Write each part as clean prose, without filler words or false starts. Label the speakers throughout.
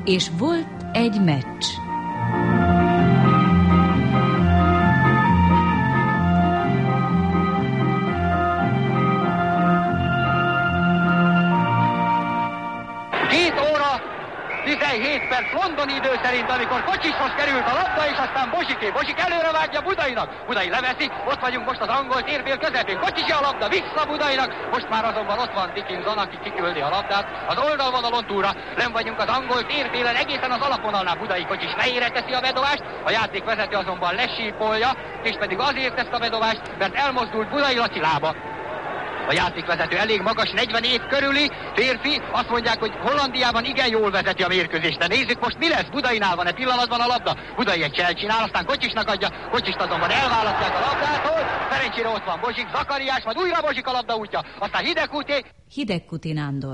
Speaker 1: és volt egy meccs.
Speaker 2: Két óra 17 perc londoni idő szerint, amikor Kocsishoz került a labda, és aztán Bozsik előre vágja Budainak. Budai leveszi, ott vagyunk most az angol térfél közepén. Kocsisi a labda, vissza Budainak. Most már azonban ott van Dickinson, aki kiküldi a labdát az oldalvonalon túlra. Nem vagyunk az angol térfélen, egészen az alapvonalnál. Budai Kocsis fejére teszi a bedobást, a játékvezető azonban lesípolja, és pedig azért ezt a bedobást, mert elmozdult Budai Laci lába. A játékvezető elég magas, 40 év körüli férfi, azt mondják, hogy Hollandiában igen jól vezeti a mérkőzést. De nézzük most, mi lesz. Budainál van egy pillanatban a labda. Budai egy cselcsinál, aztán Kocsisnak adja. Kocsist azonban elválasztják a labdától. Szerencsére ott van Bozsik, Zakariás, majd újra Bozsik a labda útja. Aztán
Speaker 1: Hidegkuti Nándor,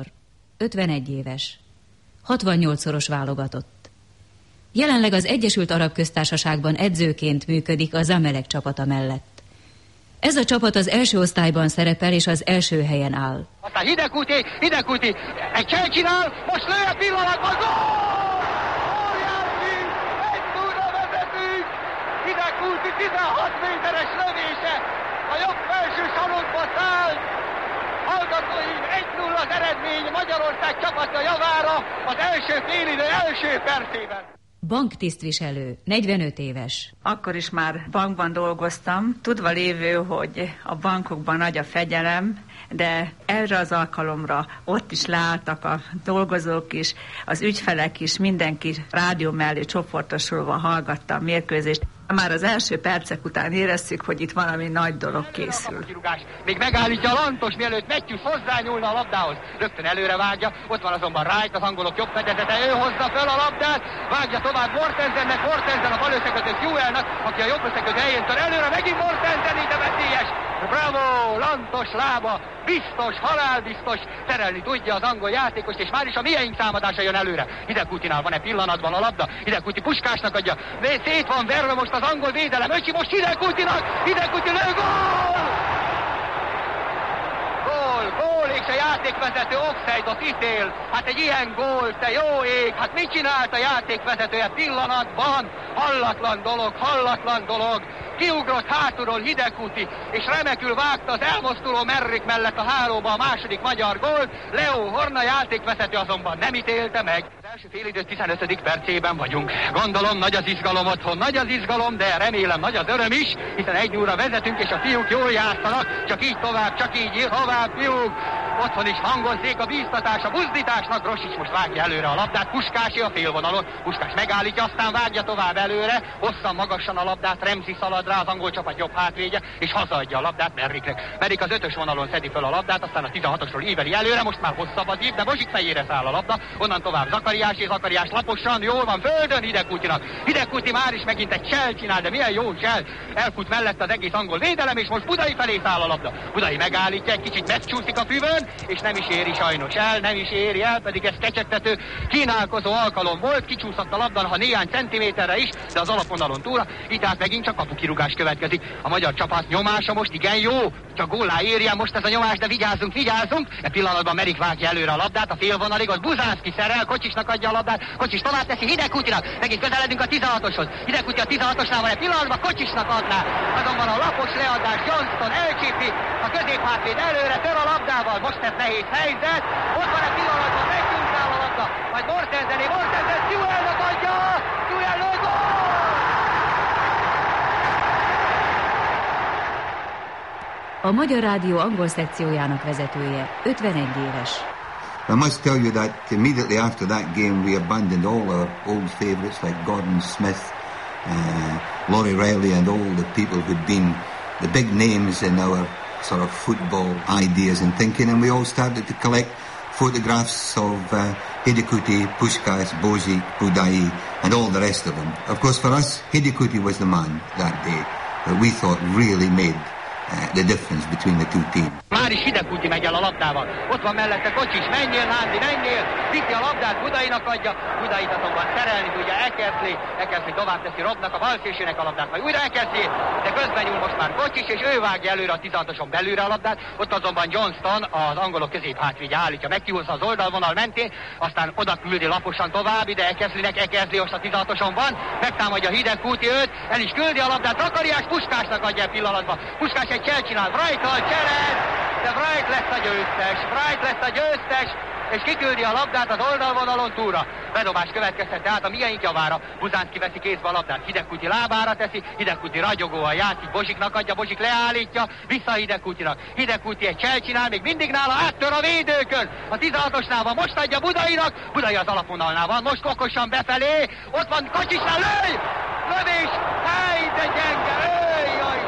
Speaker 1: 51 éves, 68-szoros válogatott. Jelenleg az Egyesült Arab Köztársaságban edzőként működik a Zamalek csapata mellett. Ez a csapat az első osztályban szerepel, és az első helyen áll.
Speaker 2: Aztán Hidegkuti, egy cselcsinál, most lő a pillanatban, gól! Óriási, 1-0-ra vezetünk! Hidegkuti 16 méteres lövése, a jobb felső sarokba szállt. Hallgatóim, 1-0 az eredmény Magyarország csapata javára az első félidő első percében.
Speaker 1: Banktisztviselő, 45 éves.
Speaker 3: Akkor is már bankban dolgoztam, tudva lévő, hogy a bankokban nagy a fegyelem, de erre az alkalomra ott is leálltak a dolgozók is, az ügyfelek is, mindenki rádió mellé csoportosulva hallgatta a mérkőzést. Már az első percek után éreztük, hogy itt valami nagy dolog készül.
Speaker 2: Még megállítja a Lantos, mielőtt Matthews hozzányúlna a labdához. Rögtön előre vágja, ott van azonban Wright, az angolok jobb fedezete, ő hozza fel a labdát, vágja tovább Mortensennek, Mortensen a bal összekötő Hewellnak, aki a jobb összekötő helyén tör előre, megint Mortensen, ide veszélyes. Bravo, Lantos lába, biztos, halálbiztos, terelni tudja az angol játékost, és már is a miénk támadása jön előre. Hidegkutinál van egy pillanatban a labda, Hidegkuti Puskásnak adja, szét van verve most az angol védelem, öcsi most Hidegkutinak, Hidegkuti lő, gól! Gól, és a játékvezető offside-ot ítél. Hát egy ilyen gól, te jó ég, hát mit csinált a játékvezetője pillanatban? Hallatlan dolog. Kiugrott hátulról Hidegkuti, és remekül vágta az elmozduló Merrick mellett a hálóba a második magyar gólt. Leo Horna játékvezető azonban nem ítélte meg. Az első félidő 15. percében vagyunk. Gondolom nagy az izgalom otthon, nagy az izgalom, de remélem nagy az öröm is, hiszen 1-0-ra vezetünk, és a fiúk jól játszanak. Csak így tovább, fiúk. Otthon is hangozzék a bíztatás a buzdításnak. Rosics most vágja előre a labdát, Puskási a félvonalon. Puskás megállítja, aztán vágja tovább előre. Hosszan, magasan a labdát, Remzi szalad rá, az angol csapat jobb hátvédje, és hazaadja a labdát Merricknek. Merrick az 5-ös vonalon szedi fel a labdát, aztán a 16-osról íveli előre, most már hosszabb az ív, de Bozsik fejére száll a labda. Onnan tovább Zakariás laposan, jól van földön Hidegkutinak. Hidegkuti már is megint egy csel csinál, de milyen jó csel. Elfut mellett az egész angol védelem, és most Budai felé száll a labda. Budai megállítja, egy kicsit megcsúszik a füvön, és nem is éri sajnos el, pedig ez kecsegtető, kínálkozó alkalom volt, kicsúszott a labda, ha néhány centiméterre is, de az alapvonalon túlra, itt át megint csak kapukirúgás következik. A magyar csapat nyomása most igen jó, csak góllá érje most ez a nyomás, de vigyázzunk! E pillanatban Merrick vágja előre a labdát, a félvonalig, az Buzánszki szerel, Kocsisnak adja a labdát, Kocsis tovább teszi Hidegkutinak, megint közeledünk a 16-oshoz. Hidegkuti a 16-osnál van, egy pillanatban Kocsisnak adná, azonban a lapos leadás Johnston elcsípi, a középhátvéd előre tör a labdával, most ez nehéz helyzet, ott van egy pillanatban, meggyújtál a labda, majd Mortensen Hewellnak adja, Hewell lő, gól!
Speaker 1: A Magyar Rádió angol szekciójának vezetője, 51 éves.
Speaker 4: I must tell you that immediately after that game we abandoned all our old favourites like Gordon Smith, Laurie Riley and all the people who'd been the big names in our sort of football ideas and thinking, and we all started to collect photographs of Hidegkuti, Puskás, Bozsik, Budai and all the rest of them. Of course for us, Hidegkuti was the man that day that we thought really made the difference between the two teams.
Speaker 2: Már is Hidegkuti megy el a labdával. Ott van mellette Kocsis, menjél Nándi, viszi a labdát. labdát, Budainak adja, Budait azonban szerelni tudja Eckersley tovább teszi Robnak, a balszélsőnek a labdát, majd újra Eckersley, de közben nyúl most már Kocsis, és ő vágja előre a 16-oson belülre a labdát, ott azonban Johnston, az angolok közép hátvédje állítja, megkihúzza az oldalvonal mentén, aztán oda küldi laposan tovább, ide Eckersley most a 16-oson van, megtámadja Hidegkúti őt, el is küldi a labdát, Zakariás Puskásnak adja a pillanatban, Puskás egy csel csinál, Wright-tal cserez, de Wright lesz a győztes, és kiküldi a labdát az oldalvonalon túlra. Bedobás következhet tehát a mieink javára. Buzánszky veszi kézbe a labdát, Hidegkúti lábára teszi, Hidegkúti ragyogóan játszik, Bozsiknak adja, Bozsik leállítja, vissza Hidegkútinak. Hidegkúti egy csel csinál, még mindig nála, áttör a védőkön. A 16-osnál van, most adja Budainak, Budai az alapvonalnál van, most okosan befelé, ott van Kocsisnál, lövés, hely, de gyenge, jaj,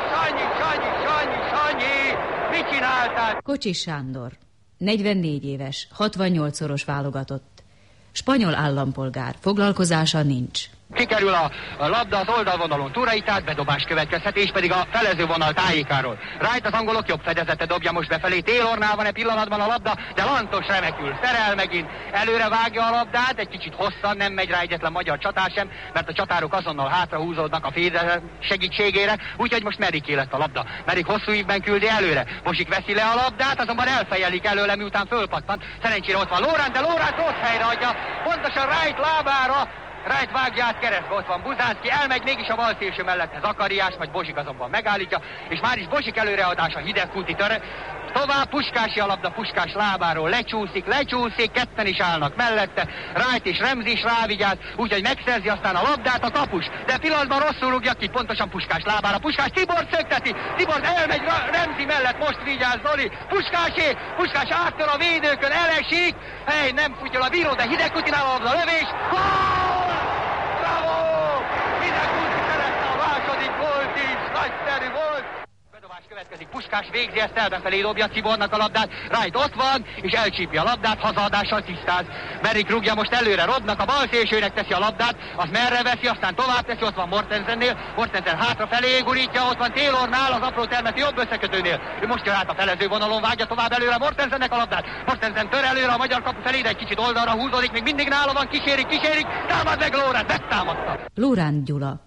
Speaker 2: Sanyi, mit csináltál?
Speaker 1: Kocsis Sándor, 44 éves, 68-szoros válogatott. Spanyol állampolgár, foglalkozása nincs.
Speaker 2: Kikerül a labda az oldalvonalon Túrai-tát, bedobás következhet, és pedig a felezővonal tájékáról. Wright az angolok jobb fedezete dobja most befelé, Taylornál van pillanatban a labda, de Lantos remekül szerel megint, előre vágja a labdát, egy kicsit hosszan, nem megy rá egyetlen magyar csatár sem, mert a csatárok azonnal hátra húzódnak a Féder segítségére, úgyhogy most Meriké lett a labda. Merik hosszú ívben küldi előre, Bozsik veszi le a labdát, azonban elfejelik előle, miután fölpattant. Szerencsére ott van Lórán, de Lórán rossz helyre adja, pontosan Wright lábára. Wright vágja át keresztbe, ott van Buzánszky, elmegy mégis a bal szélső mellette Zakariás, majd Bozsik azonban megállítja, és már is Bozsik előreadása Hidegkúti tovább, Puskási a labda, Puskás lábáról lecsúszik, ketten is állnak mellette, Wright és Remzi is rávigyáz, úgyhogy megszerzi aztán a labdát a kapus, de pillanatban rosszul rúgja ki, pontosan Puskás lábára, Puskás Tibort szökteti, Tibort elmegy Remzi mellett, most vigyáz Zoli, Puskás áttör a védőkön, elesik, nem futja a bíró, de Hidegkútinál a labda, lövés, gól! Bravo! Hidegkúti szerezte a második gólt is, nagyszerű volt! Következik, Puskás végzi ezt, elbefelé dobja Cibornak a labdát, Wright ott van, és elcsípi a labdát, hazaadással tisztáz. Merik rúgja most előre, Robnak a bal szélsőnek teszi a labdát, az merre veszi, aztán tovább teszi, ott van Mortensennél, Mortensen hátrafelé gurítja, ott van Taylornál, az apró termeti jobb összekötőnél. Ő most jön át a felező vonalon, vágja tovább előre Mortensennek a labdát. Mortensen tör előre a magyar kapu felé, de egy kicsit oldalra húzódik, még mindig nála van, kísérik, támad meg Lórán, megtámadta.
Speaker 1: Lórán Gyula,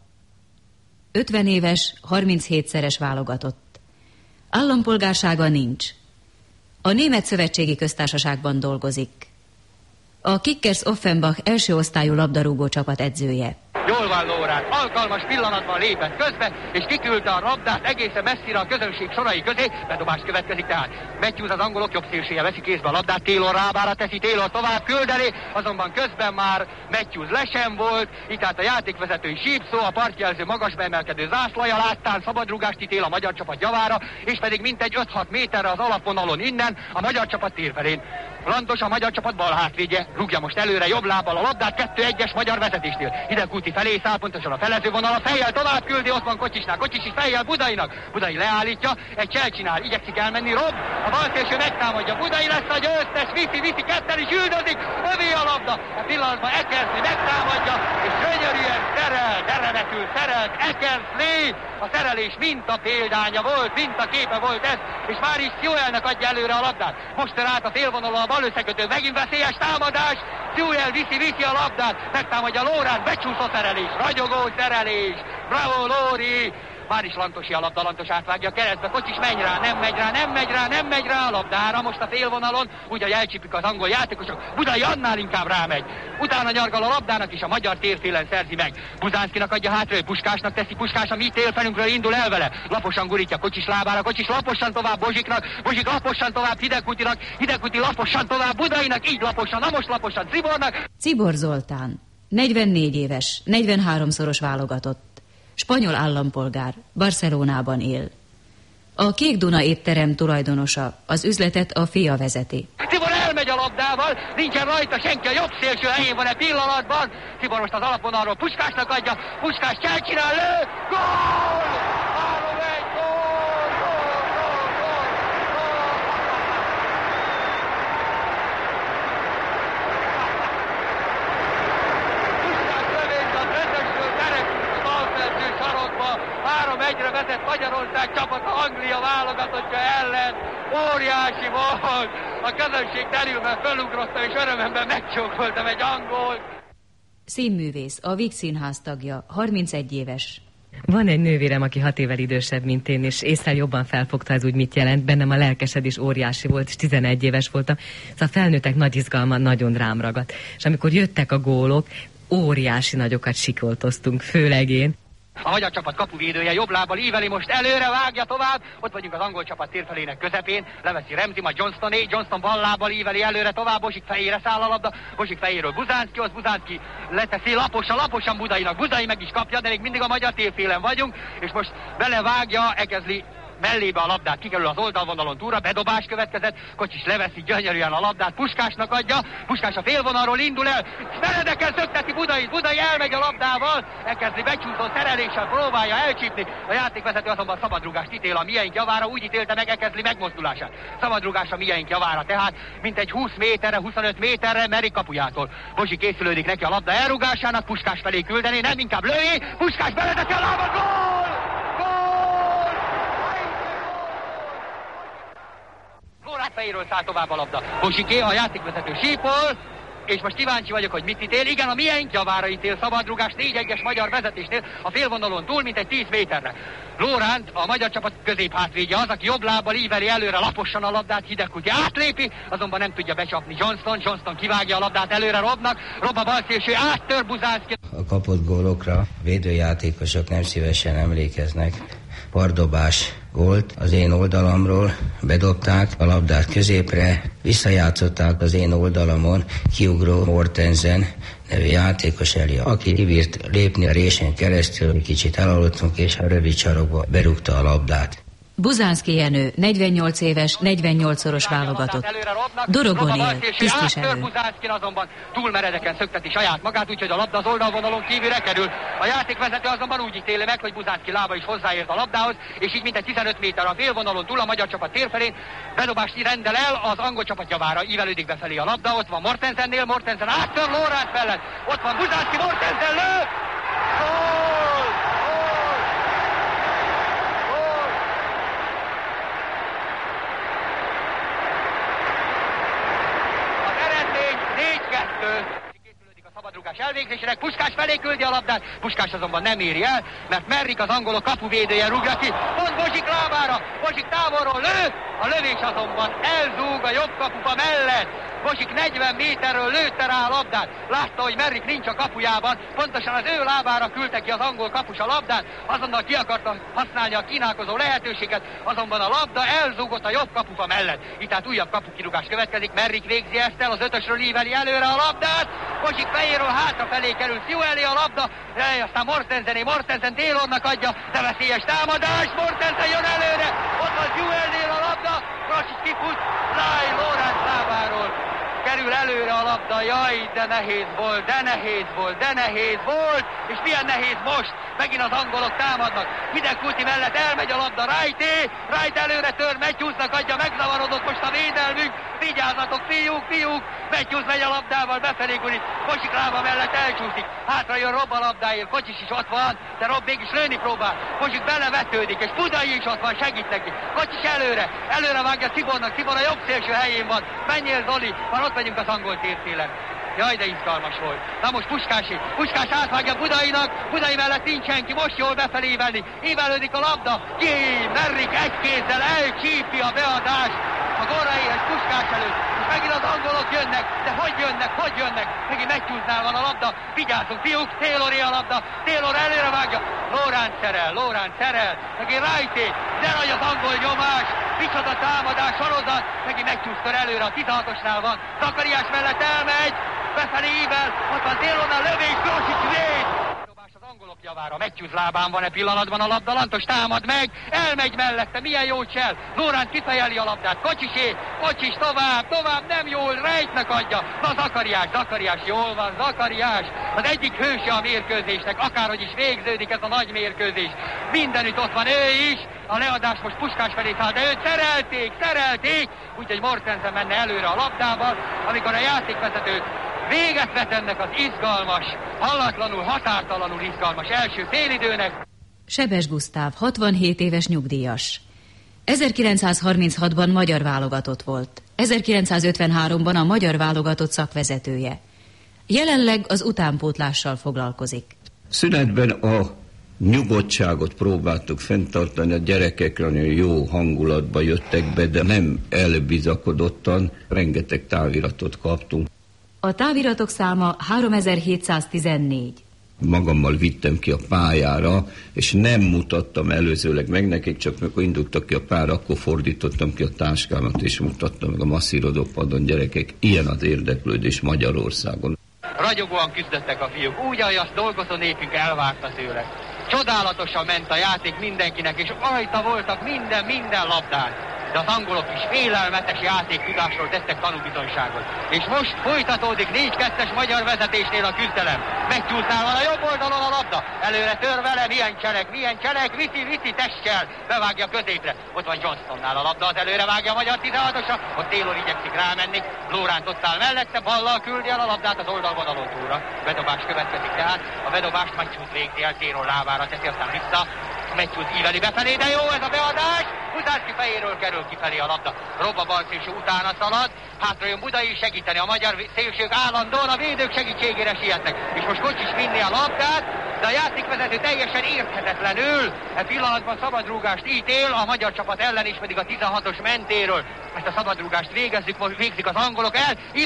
Speaker 1: 50 éves, 37-szeres válogatott. Állampolgársága nincs. A Német Szövetségi Köztársaságban dolgozik. A Kickers Offenbach első osztályú labdarúgó csapat edzője.
Speaker 2: Jól van Lórán, alkalmas pillanatban lépett közbe, és kiküldte a labdát egészen messzire a közönség sorai közé, bedobás következik tehát. Matthews az angolok jobb szélsője veszi kézbe a labdát, Taylor lábára teszi, Taylor tovább küldeli, azonban közben már Matthews lesen volt, itt tehát a játékvezetői sípszó, a partjelző magasba emelkedő zászlaja láttán szabadrúgást ítél a magyar csapat javára, és pedig mintegy 5-6 méterre az alapvonalon innen a magyar csapat térfelén. Lantos a magyar csapat bal hátvédje, rúgja most előre jobb lábbal a labdát, 2-1-es magyar vezetésnél. Hidegkúti felé száll, pontosan a felezővonal, a fejjel tovább küldi, ott van Kocsisnál, Kocsis is fejjel Budainak. Budai leállítja, egy csel csinál, igyekszik elmenni, Rob, a bal szélső megtámadja, Budai lesz a győztes, viszi, ketten is üldözik, övé a labda, a pillanatban Eckersley megtámadja, és gyönyörűen de remekül szerelt Eckersley, a szerelés mintapéldánya volt, mintaképe volt ez, és már is Sewellnek adja előre a labdát. Most tör át a félvonalon a bal összekötő, megint veszélyes támadás, Sewell viszi a labdát, megtámadja Lórán, becsúszó szerelés, ragyogó szerelés, bravo Lóri! Már is Lantosi a labda, Lantos átvágja a keresztbe, Kocsis nem megy rá a labdára, most a félvonalon, úgyhogy elcsípik az angol játékosok, Budai annál inkább rámegy. Utána nyargal a labdának, és a magyar térfélen szerzi meg. Buzánszkynak adja hátra, Puskásnak teszi, Puskás a mi térfelünkről indul el vele. Laposan gurítja Kocsis lábára, Kocsis laposan tovább Bozsiknak, Bozsik laposan tovább Hidegkútinak, Hidegkúti laposan tovább Budainak, így laposan, na most laposan Cibornak.
Speaker 1: Cibor Zoltán, 44 éves, 43-szoros válogatott. Spanyol állampolgár, Barcelonában él. A Kék Duna étterem tulajdonosa, az üzletet a fia vezeti.
Speaker 2: Cibor elmegy a labdával, nincsen rajta senki, a jobb szélső helyén van pillanatban. Cibor most az alapvonalról Puskásnak adja, Puskás csinál, lő, gól! 3-1, gól! Egyre vezet Magyarország csapata Anglia válogatottja ellen, óriási volt, A közönség derülben fölugrottam, és örömömben megcsókoltam egy angolt.
Speaker 1: Színművész, a Víg Színház tagja, 31 éves.
Speaker 5: Van egy nővérem, aki 6 évvel idősebb, mint én, és észre jobban felfogta ez úgy mit jelent. Bennem a lelkesedés óriási volt, és 11 éves voltam. Szóval a felnőttek nagy izgalma nagyon rám ragadt. És amikor jöttek a gólok, óriási nagyokat sikoltoztunk, főleg én.
Speaker 2: A magyar csapat kapuvédője jobb lábbal íveli, most előre vágja tovább. Ott vagyunk az angol csapat térfelének közepén. Leveszi Remzi, majd Johnston bal lábbal íveli előre tovább. Bozsik fejére száll a labda. Bozsik fejéről Buzánszkihoz. Buzánszki leteszi laposan Budainak. Budai meg is kapja, de még mindig a magyar térfélen vagyunk. És most belevágja Ekezli mellébe a labdát, kikerül az oldalvonalon túlra, bedobás következett, Kocsis leveszi gyönyörűen a labdát, Puskásnak adja, Puskás a félvonalról indul el, Feredekkel szökteti Budai elmegy a labdával, elkezdi becsúszó szereléssel próbálja elcsípni, a játékvezető azonban szabadrúgást ítél a miénk javára, úgy ítélte meg Ekezli megmozdulását. Szabadrúgás a miénk javára, tehát mintegy 20 méterre, 25 méterre Merik kapujától. Bozsi készülődik neki a labda elrúgásának, Puskás felé küldeni, nem inkább lői, Puskás beleteszi a lábat, gól! Gólát fejéről száll tovább a labda. Bozsiké, a játékvezető sípol, és most kíváncsi vagyok, hogy mit ítél. Igen, a miénk javára ítél szabadrugás 4-1-es magyar vezetésnél a félvonalon túl, mintegy 10 méterre. Lóránt, a magyar csapat középhátvédje az, aki jobb lábbal íveli előre laposan a labdát, Hidegkuti átlépi, azonban nem tudja becsapni Johnston kivágja a labdát előre Robnak, Rob a balszélső áttör Buzánszki.
Speaker 6: A kapott gólokra védőjátékosok nem szívesen emlékeznek. Pardobás gólt az én oldalamról, bedobták a labdát középre, visszajátszották az én oldalamon kiugró Mortensen nevű játékos elé, aki kibírt lépni a résen keresztül, kicsit elaludtunk, és a rövid sarokba berúgta a labdát.
Speaker 1: Buzánszki Jenő, 48 éves, 48-szoros válogatott. Dorogon él, tisztviselő.
Speaker 2: Buzánszkin azonban túl meredeken szökteti saját magát, úgyhogy a labda az oldalvonalon kívülre kerül. A játékvezető azonban úgy ítéli meg, hogy Buzánszki lába is hozzáért a labdához, és így mintegy 15 méter a félvonalon túl a magyar csapat térfelén bedobást rendel el az angol csapat javára. Ívelődik befelé a labda, ott van Mortensennél, Mortensen áttör Lóránt mellett, ott van Buzánszki, Mortensen lő! Gól! Készülődik a szabadrúgás elvégzésének, Puskás felé küldi a labdát, Puskás azonban nem éri el, mert Merrik az angolok kapuvédője rúgja ki, pont Bozsik lábára, Bozsik távolról lő, a lövés azonban elzúg a jobb kapufa mellett. Bozsik 40 méterről lőtte rá a labdát, látta, hogy Merrik nincs a kapujában, pontosan az ő lábára küldte ki az angol kapus a labdát, azonnal ki akarta használni a kínálkozó lehetőséget, azonban a labda elzúgott a jobb kapufa mellett. Itt tehát újabb kapukirúgás következik, Merrik végzi ezt el, az ötösről íveli előre a labdát, Bozsik fejéről hátrafelé kerül Fiú elé a labda, aztán Mortensen Taylornak adja, de veszélyes támadás, Mortensen jön előre, ott van Fiú elé a labda, Krasics kifut, Lóránt lábáról. Kerül előre a labda, jaj, de nehéz volt, és milyen nehéz most, megint az angolok támadnak, Hidegkuti mellett elmegy a labda, Wright előre tör, Matthewsnak adja, megzavarodott most a védelmünk, vigyázzatok, fiúk, Matthews megy a labdával, befelé gurít, Bozsik lába mellett elcsúszik, hátra jön Rob a labdáért, Kocsis is ott van, de Rob mégis lőni próbál, Bozsik belevetődik, és Budai is ott van, segít neki, Kocsis előre vágja Tibornak, Tibor a jobb szélső helyén van, menjél Zoli, van ott vagyunk az angol térfélen. Jaj, de izgalmas volt. Na most Puskás átvágja Budai mellett nincs senki, most jól befelé ívelődik a labda, Merrik egy kézzel elcsípi a beadást a gólra éhes Puskás előtt, és megint az angolok jönnek, de hogy jönnek, megint Matthewsnál van a labda, vigyázzunk fiúk, Tayloré a labda, Taylor előre vágja, Lóránt szerel, megint Wrighté, de nagy az angol nyomás, micsoda támadás, sorozat, megint Matthews kör előre, a 16-osnál van, Zakariás mellett elmegy, befelé ível, ott van Taylornál lövés, Krasics véd! Az angolok javára, Matthews lábán van pillanatban a labda, Lantos támad meg, elmegy mellette, milyen jó csel, Lóránt kifejeli a labdát, Kocsis tovább, nem jól, Wrightnek adja, na Zakariás, jól van, Zakariás, az egyik hőse a mérkőzésnek, akárhogy is végződik ez a nagy mérkőzés, mindenütt ott van ő is, a leadás most Puskás felé száll, de őt szerelték, úgyhogy Mortensen menne előre a labdával, amikor a játékvezetők véget vet ennek az izgalmas, hallatlanul, határtalanul izgalmas első félidőnek.
Speaker 1: Sebes Gusztáv, 67 éves nyugdíjas. 1936-ban magyar válogatott volt. 1953-ban a magyar válogatott szakvezetője. Jelenleg az utánpótlással foglalkozik.
Speaker 7: Szünetben a nyugodtságot próbáltuk fenntartani, a gyerekek nagyon jó hangulatba jöttek be, de nem elbizakodottan, rengeteg táviratot kaptunk.
Speaker 1: A táviratok száma 3714.
Speaker 7: Magammal vittem ki a pályára, és nem mutattam előzőleg meg nekik, csak mikor indultak ki a pályára, akkor fordítottam ki a táskámat, és mutattam meg a masszírodópadon, gyerekek, ilyen az érdeklődés Magyarországon.
Speaker 2: Ragyogóan küzdöttek a fiúk, úgy, ahogy azt dolgozó népünk elvárta tőle. Csodálatosan ment a játék mindenkinek, és rajta voltak minden labdán. De az angolok is félelmetes játéktudásról tettek tanúbizonyságot. És most folytatódik 4-2-es magyar vezetésnél a küzdelem. Megcsúszál van a jobb oldalon a labda. Előre tör vele, milyen cselek, viszi testtel, bevágja középre. Ott van Johnstonnál a labda, az előre vágja a magyar 16-osa, ott Taylor igyekszik rámenni. Lóránt ott áll mellette, ballal küldi el a labdát az oldalvonalon túlra. Bedobás következik tehát, a bedobást Matthews végzi el, Taylor lábára teszi, aztán vissza. Matthews íveli befelé, de jó ez a beadás! Huzárski fejéről kerül kifelé a labda. Robba bal szélső utána szalad, hátra jön Budai segíteni, a magyar szélsők állandóan a védők segítségére sietnek. És most Kocsis vinni a labdát, de a játékvezető teljesen érthetetlenül e pillanatban szabadrúgást ítél, a magyar csapat ellen is pedig a 16-os mentéről. Ezt a szabadrúgást végzik az angolok el.